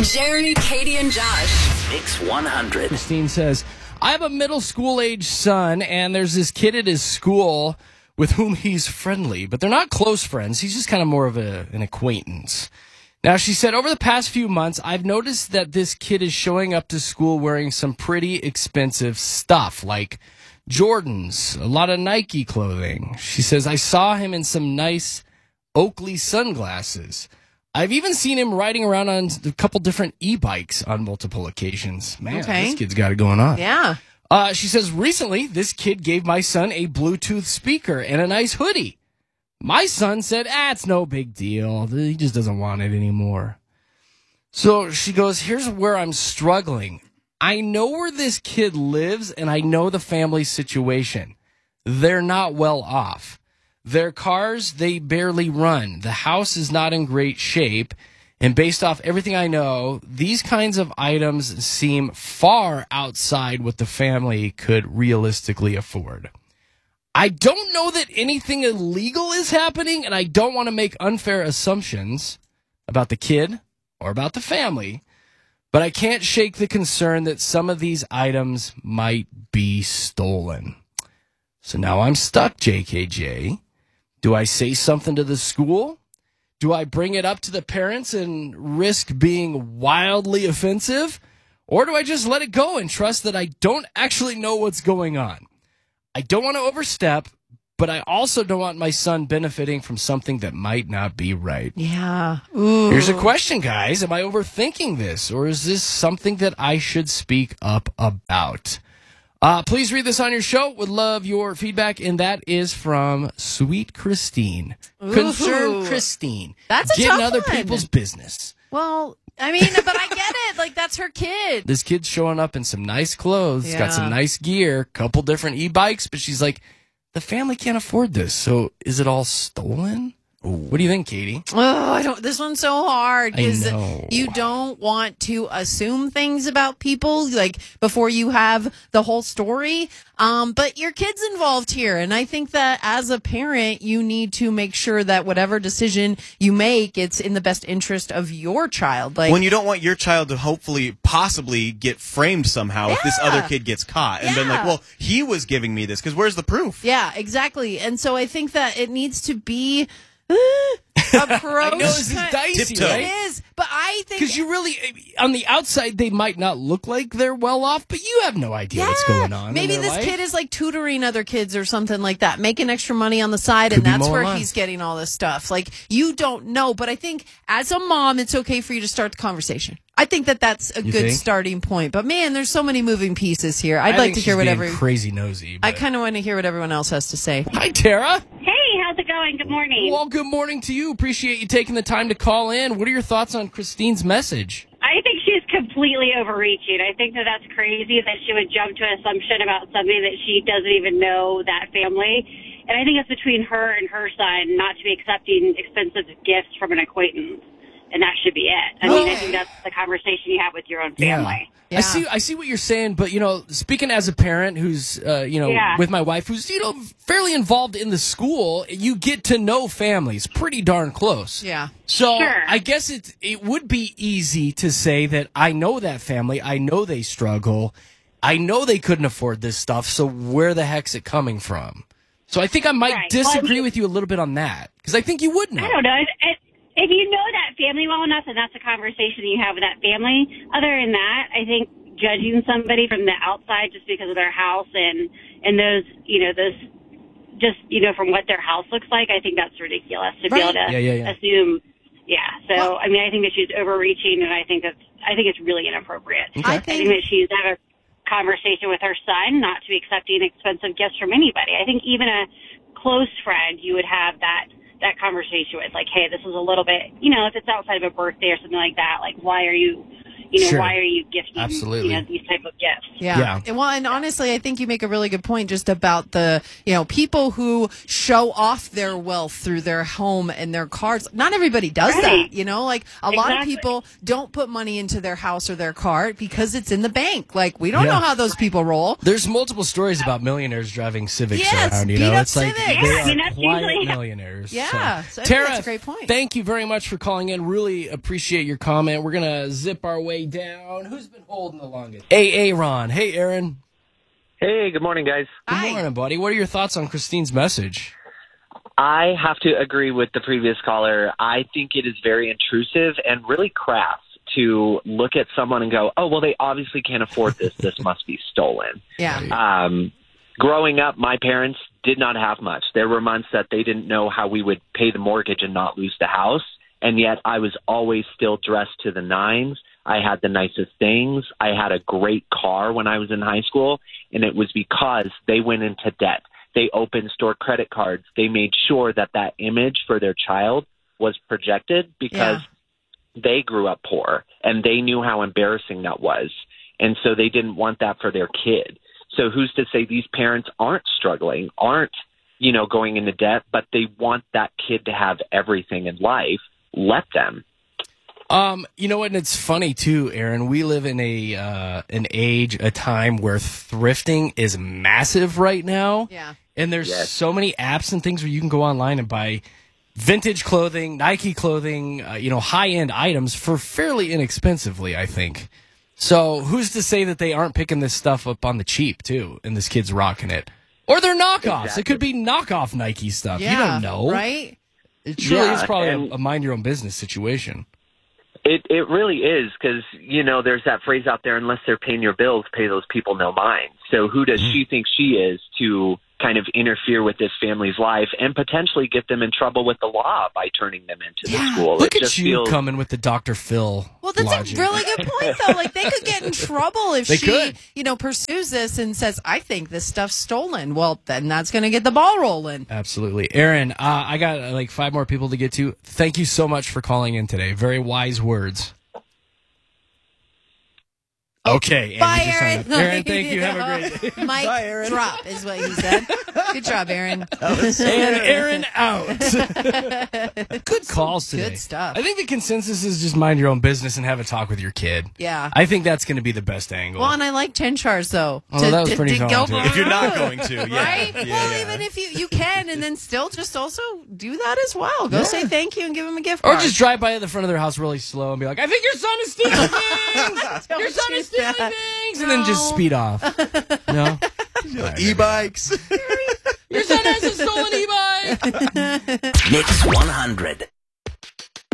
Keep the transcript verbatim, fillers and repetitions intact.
Jeremy, Katie, and Josh. Mix one hundred. Christine says, I have a middle school age son, and there's this kid at his school with whom he's friendly, but they're not close friends. He's just kind of more of a, an acquaintance. Now, she said, over the past few months, I've noticed that this kid is showing up to school wearing some pretty expensive stuff, like Jordans, a lot of Nike clothing. She says, I saw him in some nice Oakley sunglasses. I've even seen him riding around on a couple different e-bikes on multiple occasions. Man, Okay. this kid's got it going on. Yeah. Uh, she says, recently, this kid gave my son a Bluetooth speaker and a nice hoodie. My son said, ah, it's no big deal. He just doesn't want it anymore. So she goes, here's where I'm struggling. I know where this kid lives, and I know the family situation. They're not well off. Their cars, they barely run. The house is not in great shape. And based off everything I know, these kinds of items seem far outside what the family could realistically afford. I don't know that anything illegal is happening, and I don't want to make unfair assumptions about the kid or about the family, but I can't shake the concern that some of these items might be stolen. So now I'm stuck, J K J. Do I say something to the school? Do I bring it up to the parents and risk being wildly offensive? Or do I just let it go and trust that I don't actually know what's going on? I don't want to overstep, but I also don't want my son benefiting from something that might not be right. Yeah. Ooh. Here's a question, guys. Am I overthinking this, or is this something that I should speak up about? Uh, please read this on your show. Would love your feedback, and that is from Sweet Christine. Ooh. Concerned Christine. That's a Getting tough other one. people's business. Well, I mean, but I get it. Like, that's her kid. This kid's showing up in some nice clothes, Yeah. got some nice gear, couple different e-bikes, but she's like, the family can't afford this, so is it all stolen? What do you think, Katie? Oh, I don't. This one's so hard I because know. you don't want to assume things about people like before you have the whole story. Um, but your kid's involved here, and I think that as a parent, you need to make sure that whatever decision you make, it's in the best interest of your child. Like when you don't want your child to hopefully, possibly get framed somehow if this Yeah. other kid gets caught, and been Yeah. like, well, he was giving me this because where's the proof? Yeah, exactly. And so I think that it needs to be approach. I know this is dicey, Tiptoe. right? It is, but I think Because you really, on the outside, they might not look like they're well off, but you have no idea what's going on. Maybe in their this life. kid is like tutoring other kids or something like that, making extra money on the side, Could and be that's mowing where lawns. he's getting all this stuff. Like, you don't know, but I think as a mom, it's okay for you to start the conversation. I think that that's a You good think? starting point. But man, there's so many moving pieces here. I'd I like think to hear she's what being every. crazy nosy. I but- kind of want to hear what everyone else has to say. Hi, Tara. Hey, how's it going? Good morning. Well, good morning to you. Appreciate you taking the time to call in. What are your thoughts on Christine's message? I think she's completely overreaching. I think that that's crazy that she would jump to an assumption about somebody that she doesn't even know that family. And I think it's between her and her son not to be accepting expensive gifts from an acquaintance. And that should be it. I mean, I think that's the conversation you have with your own family. Yeah. I see. I see what you're saying, but you know, speaking as a parent who's, uh, you know, Yeah. with my wife, who's you know fairly involved in the school, you get to know families pretty darn close. Yeah. So Sure. I guess it it would be easy to say that I know that family, I know they struggle, I know they couldn't afford this stuff. So where the heck's it coming from? So I think I might Right. Well, disagree you- with you a little bit on that because I think you would know. I don't know. It, it, if you know that family well enough, then that's a conversation you have with that family. Other than that, I think judging somebody from the outside just because of their house and, and those, you know, those, just, you know, from what their house looks like, I think that's ridiculous to be Right. able to Yeah, yeah, yeah. assume. Yeah. So, Well- I mean, I think that she's overreaching, and I think that's, I think it's really inappropriate. I I think think. that she's had a conversation with her son not to be accepting expensive gifts from anybody. I think even a close friend, you would have that that conversation with, like, hey, this is a little bit, you know, if it's outside of a birthday or something like that, like, why are you, you know, Sure. why are you gifting, Absolutely. you know, these type of gifts? Yeah. Yeah. And well, and honestly, I think you make a really good point just about the, you know, people who show off their wealth through their home and their cars. Not everybody does Right. that, you know, like a lot of Exactly. people don't put money into their house or their car because it's in the bank. Like, we don't Yeah. know how those people roll. There's multiple stories about millionaires driving Civics Yes, around. You beat know, up it's like Civics. they Yeah, I are mean, that's quiet usually- millionaires. Yeah, So. so I think Tara, that's a great point. thank you very much for calling in. Really appreciate your comment. We're gonna zip our way down. Who's been holding the longest? A. Aaron. Hey, Aaron. Hey, good morning, guys. Good Hi. morning, buddy. What are your thoughts on Christine's message? I have to agree with the previous caller. I think it is very intrusive and really crass to look at someone and go, oh, well, they obviously can't afford this. This must be stolen. Yeah. Um, growing up, my parents did not have much. There were months that they didn't know how we would pay the mortgage and not lose the house. And yet I was always still dressed to the nines. I had the nicest things. I had a great car when I was in high school. And it was because they went into debt. They opened store credit cards. They made sure that that image for their child was projected because they grew up poor and they knew how embarrassing that was. And so they didn't want that for their kid. So who's to say these parents aren't struggling, aren't, you know, going into debt, but they want that kid to have everything in life. Let them. Um, you know what? And it's funny too, Aaron. We live in a uh, an age, a time where thrifting is massive right now. Yeah. And there's Yes. so many apps and things where you can go online and buy vintage clothing, Nike clothing, uh, you know, high end items for fairly inexpensively, I think. So who's to say that they aren't picking this stuff up on the cheap too, and this kid's rocking it, or they're knockoffs? Exactly. It could be knockoff Nike stuff. Yeah. You don't know, Right? It truly Yeah, is probably and- a, a mind your own business situation. It it really is because, you know, there's that phrase out there, unless they're paying your bills, pay those people no mind. So who does she think she is to kind of interfere with this family's life and potentially get them in trouble with the law by turning them into the school? Look it at just you feels, coming with the Doctor Phil. Well, that's logic. a really good point, though. Like, they could get in trouble if They she, could. you know, pursues this and says, I think this stuff's stolen. Well, then that's going to get the ball rolling. Absolutely. Aaron, uh, I got uh, like five more people to get to. Thank you so much for calling in today. Very wise words. Okay. and Bye, you just Aaron. hung up. Aaron, thank you. Have a great day. Mic Bye, Aaron. drop is what he said. Good job, Aaron. And Aaron out. Good calls today. good stuff. I think the consensus is just mind your own business and have a talk with your kid. Yeah. I think that's going to be the best angle. Well, and I like ten chars, though. Oh, that was pretty go calm, too. for If you're it. not going to, yeah. Right? Yeah, well, yeah. even if you, you can, and then still just also do that as well. Go say thank you and give him a gift or card. just drive by at the front of their house really slow and be like, I think your son is stealing things. Your son do is stealing that. things. And then just No. speed off. No? E-bikes. Your son has a stolen e-bike. Mix one hundred.